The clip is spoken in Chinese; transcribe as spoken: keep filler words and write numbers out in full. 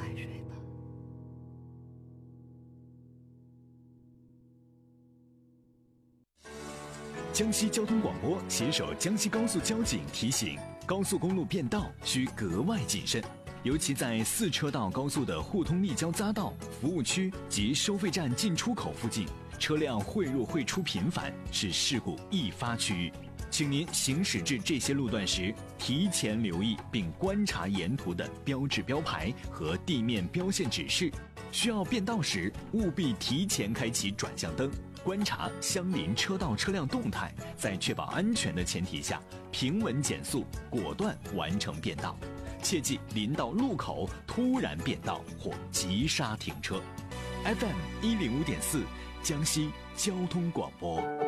睡吧。 江西交通广播携手江西高速交警提醒：高速公路变道需格外谨慎，尤其在四车道高速的互通立交匝道、服务区及收费站进出口附近，车辆汇入汇出频繁，是事故易发区域。请您行驶至这些路段时，提前留意并观察沿途的标志标牌和地面标线指示。需要变道时，务必提前开启转向灯，观察相邻车道车辆动态，在确保安全的前提下，平稳减速，果断完成变道。切忌临到路口突然变道或急刹停车。F M 一零五点四，江西交通广播。